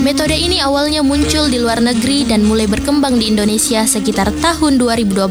Metode ini awalnya muncul di luar negeri dan mulai berkembang di Indonesia sekitar tahun 2012.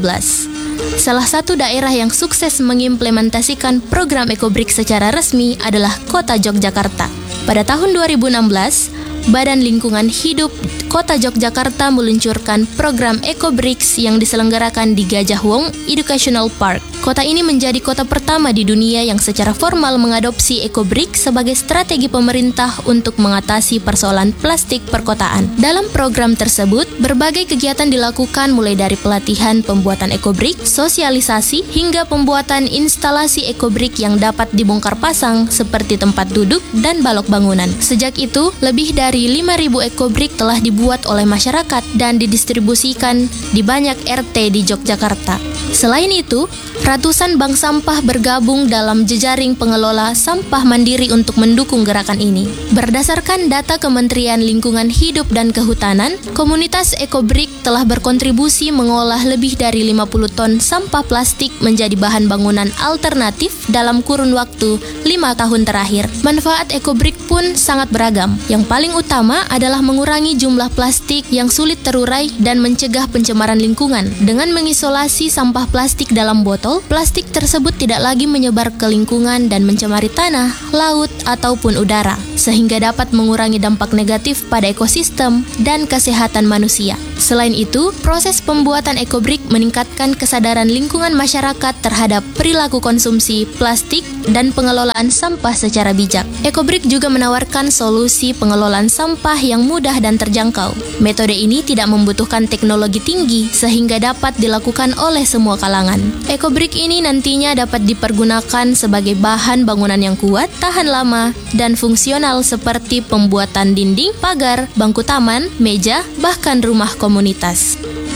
Salah satu daerah yang sukses mengimplementasikan program EcoBrick secara resmi adalah Kota Yogyakarta. Pada tahun 2016, Badan Lingkungan Hidup Kota Yogyakarta meluncurkan program EcoBricks yang diselenggarakan di Gajah Wong Educational Park. Kota ini menjadi kota pertama di dunia yang secara formal mengadopsi EcoBrick sebagai strategi pemerintah untuk mengatasi persoalan plastik perkotaan. Dalam program tersebut, berbagai kegiatan dilakukan mulai dari pelatihan pembuatan EcoBrick, sosialisasi, hingga pembuatan instalasi EcoBrick yang dapat dibongkar pasang seperti tempat duduk dan balok bangunan. Sejak itu, lebih dari 5.000 EcoBrick telah dibuat oleh masyarakat dan didistribusikan di banyak RT di Yogyakarta. Selain itu, ratusan bank sampah bergabung dalam jejaring pengelola sampah mandiri untuk mendukung gerakan ini. Berdasarkan data Kementerian Lingkungan Hidup dan Kehutanan, komunitas EcoBrick telah berkontribusi mengolah lebih dari 50 ton sampah plastik menjadi bahan bangunan alternatif dalam kurun waktu 5 tahun terakhir. Manfaat EcoBrick pun sangat beragam. Yang paling utama adalah mengurangi jumlah plastik yang sulit terurai dan mencegah pencemaran lingkungan. Dengan mengisolasi sampah plastik dalam botol, plastik tersebut tidak lagi menyebar ke lingkungan dan mencemari tanah, laut, ataupun udara, sehingga dapat mengurangi dampak negatif pada ekosistem dan kesehatan manusia. Selain itu, proses pembuatan EcoBrick meningkatkan kesadaran lingkungan masyarakat terhadap perilaku konsumsi plastik dan pengelolaan sampah secara bijak. EcoBrick juga menawarkan solusi pengelolaan sampah yang mudah dan terjangkau. Metode ini tidak membutuhkan teknologi tinggi sehingga dapat dilakukan oleh semua kalangan. EcoBrick ini nantinya dapat dipergunakan sebagai bahan bangunan yang kuat, tahan lama, dan fungsional seperti pembuatan dinding, pagar, bangku taman, meja, bahkan rumah komunitas.